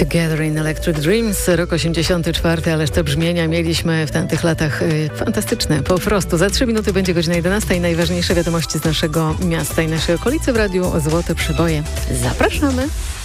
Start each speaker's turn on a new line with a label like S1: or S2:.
S1: Together in Electric Dreams, rok 84, ależ te brzmienia mieliśmy w tamtych latach fantastyczne. Po prostu za 3 minuty będzie godzina 11 i najważniejsze wiadomości z naszego miasta i naszej okolicy w radiu Złote Przeboje. Zapraszamy!